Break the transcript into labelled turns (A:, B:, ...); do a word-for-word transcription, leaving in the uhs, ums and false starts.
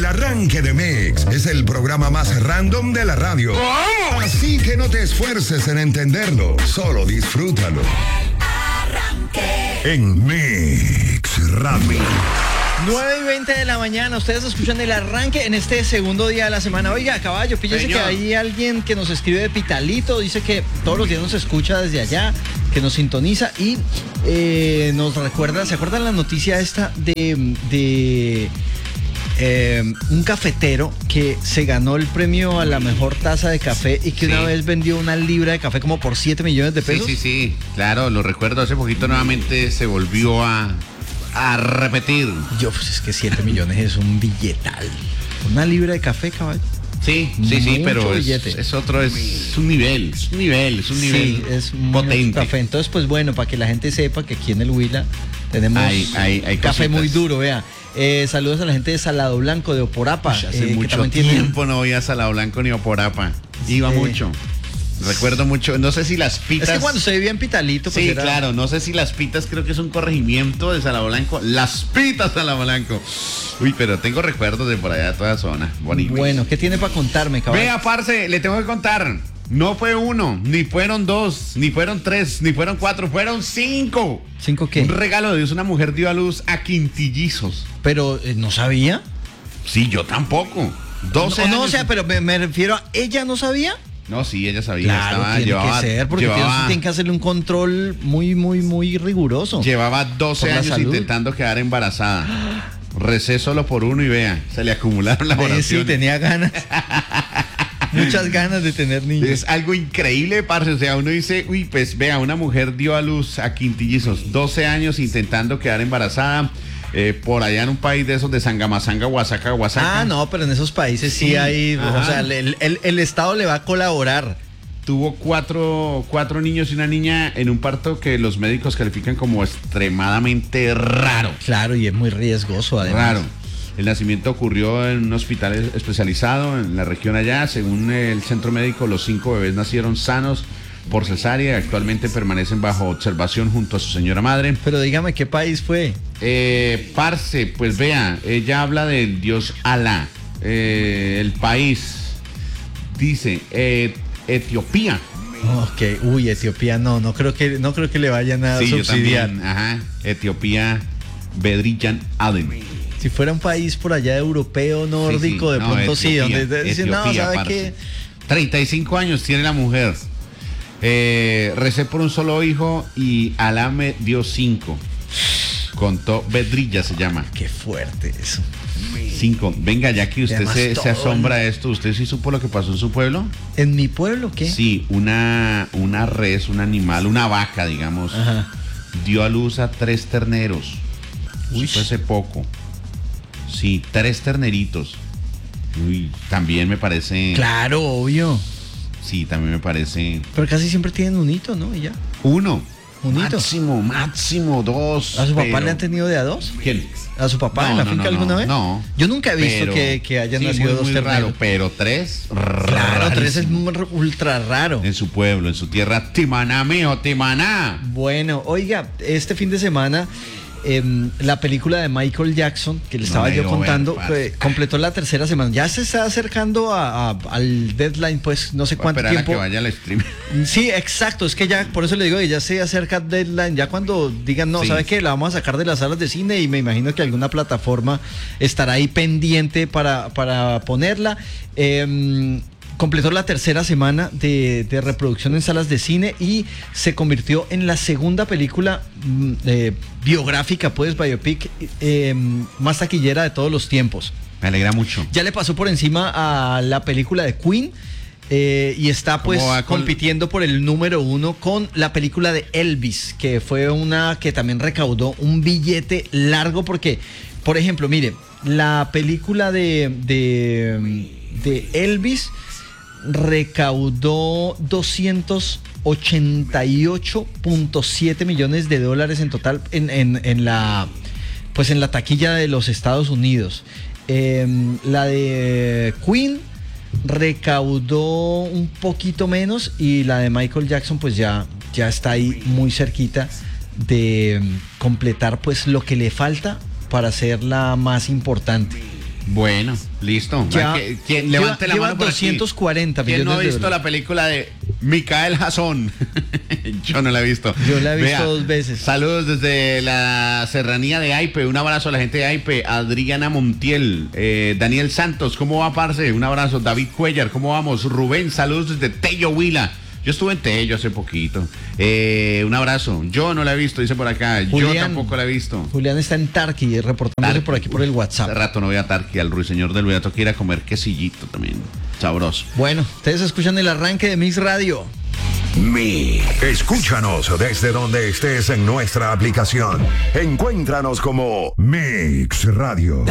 A: El Arranque de Mix es el programa más random de la radio. Así que no te esfuerces en entenderlo, solo disfrútalo. En Mix Radio.
B: nueve y veinte de la mañana, ustedes escuchan El Arranque en este segundo día de la semana. Oiga, caballo, píllese que hay alguien que nos escribe de Pitalito, dice que todos los días nos escucha desde allá, que nos sintoniza y eh, nos recuerda, ¿se acuerdan la noticia esta de, de eh, un cafetero que se ganó el premio a la mejor taza de café y que sí. una vez vendió una libra de café como por siete millones de pesos?
C: Sí, sí, sí, claro, lo recuerdo, hace poquito nuevamente se volvió a... a repetir.
B: Yo, pues es que siete millones es un billetal. Una libra de café, caballo.
C: Sí, sí, sí,
B: Mucho
C: pero es, es otro, es, es un nivel, es un nivel, es un nivel
B: sí, es
C: potente.
B: Café. Entonces, pues bueno, para que la gente sepa que aquí en el Huila tenemos
C: hay, hay, hay
B: café
C: cositas.
B: Muy duro, vea. Eh, saludos a la gente de Salado Blanco, de Oporapa.
C: Uy, hace
B: eh,
C: mucho
B: tienen...
C: tiempo no voy a Salado Blanco ni a Oporapa. Iba
B: Sí.
C: mucho. Recuerdo mucho, no sé si las pitas...
B: Es que cuando se vivía en Pitalito, pues
C: sí,
B: era...
C: claro, no sé si las pitas creo que es un corregimiento de Salado Blanco. Las pitas Salado Blanco. Uy, pero tengo recuerdos de por allá de toda zona. Bonito.
B: Bueno, ¿qué tiene para contarme, caballo?
C: Vea, parce, le tengo que contar. No fue uno, ni fueron dos, ni fueron tres, ni fueron cuatro, fueron cinco.
B: ¿Cinco qué?
C: Un regalo de Dios, una mujer dio a luz a quintillizos.
B: Pero, eh, ¿no sabía?
C: Sí, yo tampoco. doce
B: no,
C: años.
B: no, o sea, pero me, me refiero a... ¿Ella no sabía?
C: No, sí, ella sabía.
B: Claro,
C: estaba,
B: tiene
C: llevaba,
B: que ser, porque
C: llevaba,
B: tiene, tiene que hacerle un control muy, muy, muy riguroso.
C: Llevaba doce
B: Por la
C: años
B: salud.
C: intentando quedar embarazada. Recé solo por uno y vea, se le acumularon las
B: Eh,
C: oraciones.
B: sí, tenía ganas. Muchas ganas de tener niños.
C: Es algo increíble, parce. O sea, uno dice, uy, pues vea, una mujer dio a luz a quintillizos, doce años intentando quedar embarazada. Eh, por allá en un país de esos de Sangamasanga, Oaxaca, Oaxaca.
B: Ah, no, pero en esos países sí,
C: Sí,
B: hay,
C: ajá.
B: o sea, el, el, el Estado le va a colaborar.
C: Tuvo cuatro, cuatro niños y una niña en un parto que los médicos califican como extremadamente raro.
B: Claro, y es muy riesgoso además.
C: Raro. El nacimiento ocurrió en un hospital especializado en la región allá. Según el centro médico, los cinco bebés nacieron sanos por cesárea y actualmente permanecen bajo observación junto a su señora madre.
B: Pero dígame, ¿qué país fue?
C: Eh, parce, pues vea, ella habla del dios Alá. Eh, el país dice eh, Etiopía.
B: Ok, uy, Etiopía no, no creo que, no creo que le vayan a
C: Sí, yo
B: subsidiar.
C: también. Ajá. Etiopía, Bedriyan Aden.
B: Si fuera un país por allá europeo, nórdico,
C: Sí, sí.
B: de
C: No,
B: pronto sí,
C: Etiopía,
B: donde dicen, no,
C: Etiopía,
B: ¿sabe
C: parce.
B: qué?
C: treinta y cinco años tiene la mujer. Eh, recé por un solo hijo y Alá me dio cinco. Contó Bedrilla, se llama.
B: Qué fuerte eso.
C: Cinco. Venga, ya que usted
B: Además,
C: se,
B: todo
C: se asombra de esto, ¿usted sí supo lo que pasó en su pueblo?
B: ¿En mi pueblo qué?
C: Sí, una, una res, un animal, una vaca, digamos,
B: Ajá.
C: dio a luz a tres terneros.
B: Uy.
C: Eso fue hace poco. Sí, tres terneritos. Uy, también me parece.
B: Claro, obvio.
C: Sí, también me parece.
B: Pero casi siempre tienen un hito, ¿no? Y ya.
C: Uno.
B: Un hito.
C: Máximo, máximo dos.
B: ¿A su papá
C: pero-
B: le han tenido de a dos?
C: ¿Quién?
B: ¿A su papá
C: No,
B: en la
C: no,
B: finca
C: no,
B: alguna
C: no,
B: vez?
C: No.
B: Yo nunca he visto
C: Pero-
B: que, que hayan
C: sí,
B: nacido
C: muy,
B: dos
C: muy
B: terneros.
C: raro, pero tres.
B: Claro, tres es
C: rarísimo.
B: muy r- ultra raro.
C: En su pueblo, en su tierra. Timaná, mijo, Timaná.
B: Bueno, oiga, este fin de semana em, la película de Michael Jackson, que le
C: No
B: estaba
C: la
B: yo
C: he ido a ver,
B: contando,
C: parce.
B: eh, completó la tercera semana. Ya se está acercando a- a- al deadline, pues no sé
C: Voy a
B: cuánto
C: esperar a
B: tiempo.
C: que vaya al stream.
B: Sí, exacto, es que ya, por eso le digo que ya se acerca el deadline, ya cuando digan, no,
C: Sí.
B: ¿sabe qué? La vamos a sacar de las salas de cine y me imagino que alguna plataforma estará ahí pendiente para, para ponerla. Eh, completó la tercera semana de, de reproducción en salas de cine y se convirtió en la segunda película mm, eh, biográfica, pues, biopic, eh, más taquillera de todos los tiempos.
C: Me alegra mucho.
B: Ya le pasó por encima a la película de Queen. Eh, y está pues
C: ¿Cómo va con-
B: compitiendo por el número uno con la película de Elvis, que fue una que también recaudó un billete largo porque, por ejemplo, mire, la película de, de, de Elvis recaudó doscientos ochenta y ocho punto siete millones de dólares en total en, en, en la pues en la taquilla de los Estados Unidos. Eh, la de Queen recaudó un poquito menos y la de Michael Jackson pues ya, ya está ahí muy cerquita de completar pues lo que le falta para ser la más importante.
C: Bueno, listo.
B: Ya,
C: ¿Quién, quién-
B: lleva-
C: levante la
B: lleva
C: mano por aquí.
B: doscientos cuarenta
C: ¿Quién no ha
B: millones de
C: visto
B: dólares?
C: la película de Micael Jason? Yo no la he visto.
B: Yo la he visto
C: Vea,
B: dos veces.
C: Saludos desde la serranía de Aipe. Un abrazo a la gente de Aipe. Adriana Montiel, eh, Daniel Santos, ¿cómo va, parce? Un abrazo. David Cuellar, ¿cómo vamos? Rubén, saludos desde Tello Huila. Yo estuve en Tello hace poquito. Eh, un abrazo. Yo no la he visto, dice por acá. Yo
B: Julián.
C: tampoco la he visto.
B: Julián está en Tarqui reportándose
C: Tarqui.
B: por aquí por el WhatsApp.
C: Hace rato no voy a Tarqui, al ruiseñor del Beato, que ir a comer quesillito también. Sabroso.
B: Bueno, ustedes escuchan el arranque de Mix Radio.
A: Mi. Escúchanos desde donde estés en nuestra aplicación. Encuéntranos como Mix Radio.